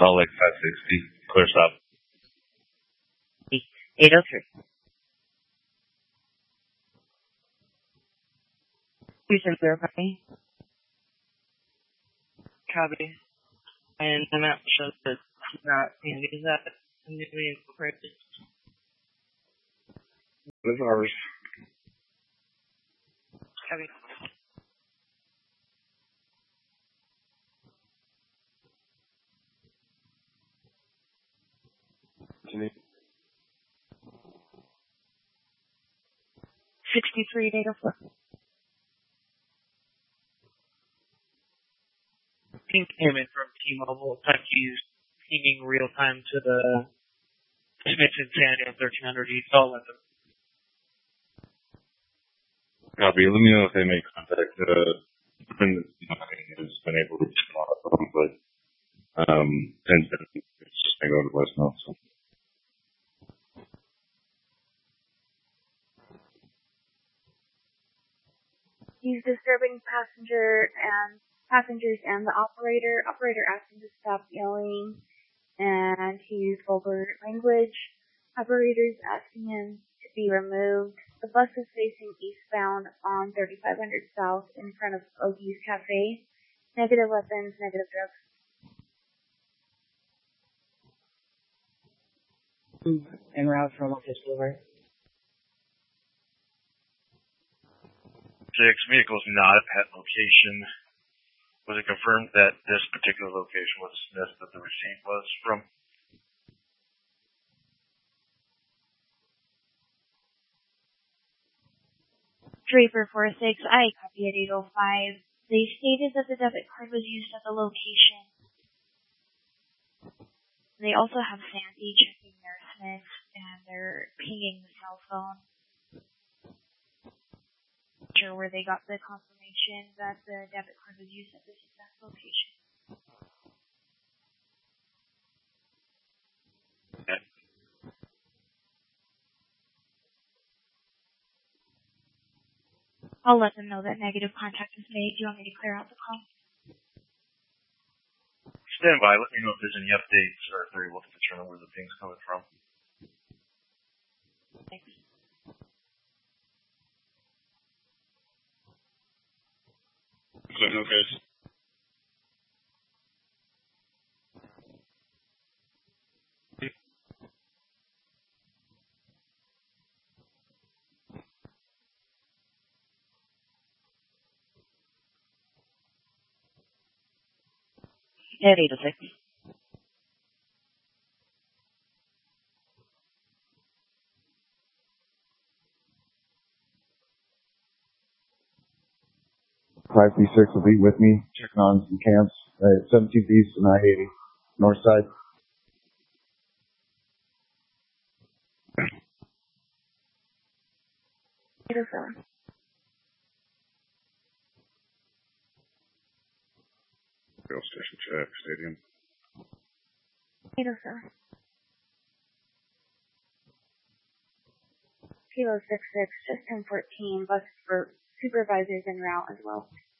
Salt Lake 560, clear stop. 803. Houston, clear copy. Copy. And the map shows that it's not being used that newly incorporated. What is ours? Copy. Can you? 63 data flow. Ping payment from T-Mobile. Time to use pinging real time to the Smith Insanity on 1300 East Salt Lake. Copy. Let me know if they make contact. Friend has been able to reach one of them, but it's just going to go to voicemail. So. He's disturbing passengers and the operator. Operator asked him to stop yelling, and he used vulgar language. Operators asking him to be removed. The bus is facing eastbound on 3500 South in front of Ogie's Cafe. Negative weapons, negative drugs. En route from Locust Boulevard. 6, vehicle's not at location. Was it confirmed that this particular location was dismissed that the receipt was from? Draper 46, I copy at 805. They stated that the debit card was used at the location. They also have Sandy checking their Smith, and they're pinging the cell phone. Sure where they got the confirmation that the debit card was used at this exact location. Okay. I'll let them know that negative contact was made. Do you want me to clear out the call? Stand by. Let me know if there's any updates or if they're able to determine where the ping's coming from. Thanks. No, guys. At 806. Five P6 will be with me, checking on some camps at 17th East and I-80, north side. Rail station check, stadium. 807. Kilo 66, just 1014, bus for supervisors en route as well.